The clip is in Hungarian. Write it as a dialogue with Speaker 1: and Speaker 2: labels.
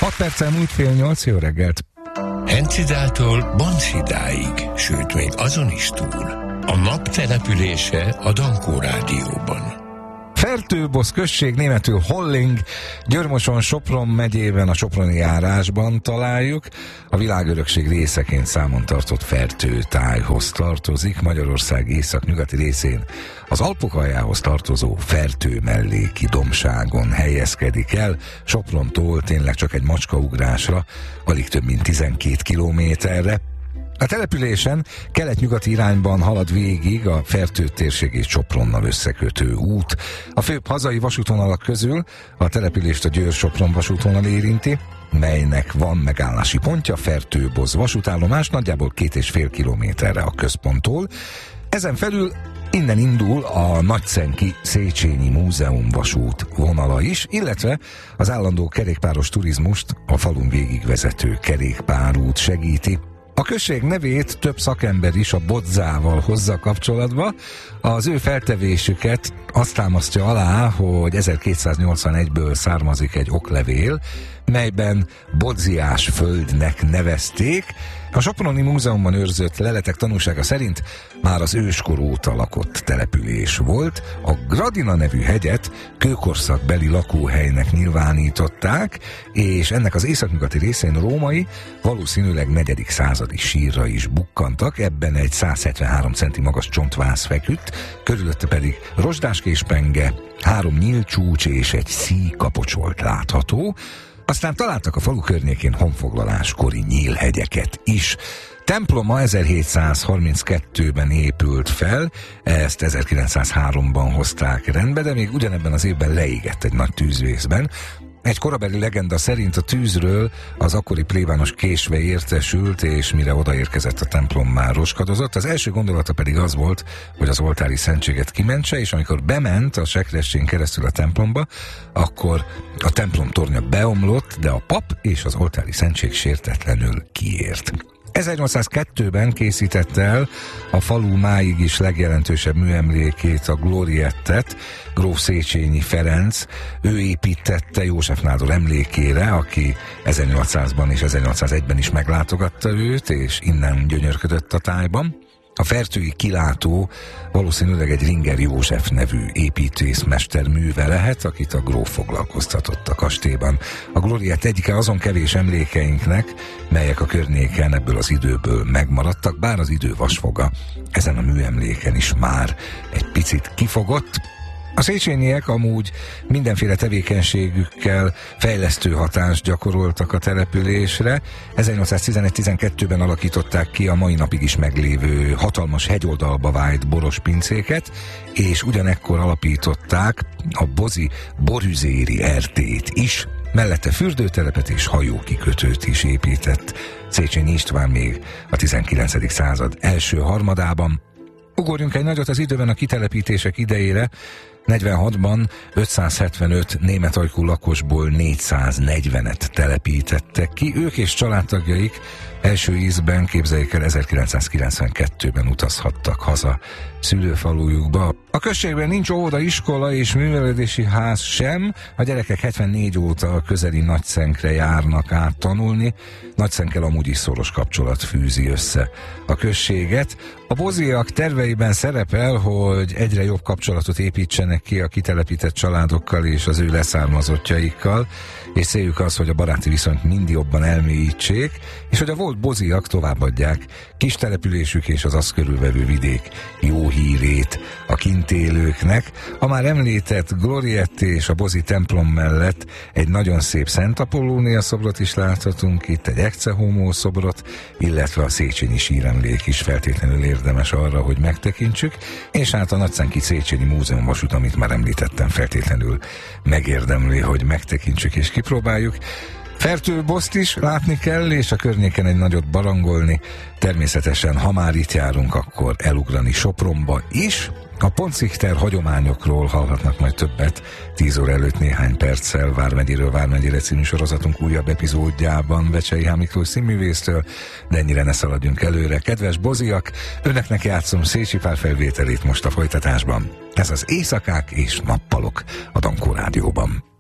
Speaker 1: 6 perccel múlt fél 8, jó reggelt!
Speaker 2: Hencidától Banszidáig, sőt még azon is túl. A nap települése a Dankó Rádióban.
Speaker 1: Fertőboz község, németül Holling, Győr-Moson-Sopron megyében, a soproni járásban találjuk. A világörökség részeként számon tartott Fertőtájhoz tartozik, Magyarország északnyugati részén az Alpok aljához tartozó Fertő-melléki dombságon helyezkedik el, Soprontól tényleg csak egy macskaugrásra, alig több mint 12 kilométerre. A településen kelet-nyugati irányban halad végig a Fertő térség és Sopronnal összekötő út. A főbb hazai vasútvonalak közül a települést a Győr-Sopron vasútvonal érinti, melynek van megállási pontja, Fertőboz vasútállomás nagyjából 2,5 kilométerre a központtól. Ezen felül innen indul a Nagyszenki Széchenyi Múzeum vasút vonala is, illetve az állandó kerékpáros turizmust a falun végigvezető kerékpárút segíti. A község nevét több szakember is a bodzával hozza kapcsolatba. Az ő feltevésüket azt támasztja alá, hogy 1281-ből származik egy oklevél, melyben Bodziás földnek nevezték. A Soproni Múzeumban őrzött leletek tanúsága szerint már az őskor óta lakott település volt. A Gradina nevű hegyet kőkorszakbeli lakóhelynek nyilvánították, és ennek az északnyugati részén római, valószínűleg 4. századi sírra is bukkantak, ebben egy 173 centi magas csontváz feküdt, körülötte pedig rozsdáskéspenge, 3 nyílcsúcs és egy szíjkapocsolt látható. Aztán találtak a falu környékén honfoglaláskori nyílhegyeket is. Temploma 1732-ben épült fel, ezt 1903-ban hozták rendbe, de még ugyanebben az évben leégett egy nagy tűzvészben. Egy korabeli legenda szerint a tűzről az akkori plébános késve értesült, és mire odaérkezett a templom már roskadozott. Az első gondolata pedig az volt, hogy az oltári szentséget kimentse, és amikor bement a sekrestjén keresztül a templomba, akkor a templom tornya beomlott, de a pap és az oltári szentség sértetlenül kiért. 1802-ben készítette el a falu máig is legjelentősebb műemlékét, a Gloriettet, gróf Széchenyi Ferenc. Ő építette József nádor emlékére, aki 1800-ban és 1801-ben is meglátogatta őt, és innen gyönyörködött a tájban. A fertői kilátó valószínűleg egy Ringer József nevű építészmester műve lehet, akit a gróf foglalkoztatott a kastélyban. A Gloriett egyike azon kevés emlékeinknek, melyek a környéken ebből az időből megmaradtak, bár az idő vasfoga ezen a műemléken is már egy picit kifogott. A széchenyiek amúgy mindenféle tevékenységükkel fejlesztő hatást gyakoroltak a településre. 1811-12-ben alakították ki a mai napig is meglévő hatalmas hegyoldalba vájt boros pincéket, és ugyanekkor alapították a bozi borüzéri ertét is, mellette fürdőtelepet és hajókikötőt is épített Széchenyi István még a 19. század első harmadában. Ugorjunk egy nagyot az időben a kitelepítések idejére. 46-ban 575 német ajkú lakosból 440-et telepítettek ki. Ők és családtagjaik első ízben, képzeljék el, 1992-ben utazhattak haza szülőfalujukba. A községben nincs óvoda, iskola és művelődési ház sem. A gyerekek 74 óta a közeli Nagyszenkre járnak át tanulni. Nagyszenkkel amúgy is szoros kapcsolat fűzi össze a községet. A boziak terveiben szerepel, hogy egyre jobb kapcsolatot építsenek ki a kitelepített családokkal és az ő leszármazottjaikkal, és céljuk az, hogy a baráti viszonyt mind jobban elmélyítsék, és hogy a volt boziak továbbadják kis településük és az azt körülvevő vidék jó hírét a kint élőknek. A már említett Gloriett és a bozi templom mellett egy nagyon szép Szent Apollónia szobrot is láthatunk, itt egy Ecce Homo szobrot, illetve a Széchenyi síremlék is feltétlenül érdemes arra, hogy megtekintsük, és hát a Nagyszenki Széchenyi Múzeum vasút, amit már említettem, feltétlenül megérdemli, hogy megtekintsük és kipróbáljuk. Fertőbozt is látni kell, és a környéken egy nagyot barangolni. Természetesen, ha már itt járunk, akkor elugrani Sopronba is. A Pontzichter hagyományokról hallhatnak majd többet 10 óra előtt néhány perccel Vármegyéről Vármegyére című sorozatunk újabb epizódjában Vecsei H. Miklós színművésztől, de ennyire ne szaladjunk előre. Kedves boziak, önöknek játszom Szécsi Pál felvételét most a folytatásban. Ez az Éjszakák és nappalok a Dankó Rádióban.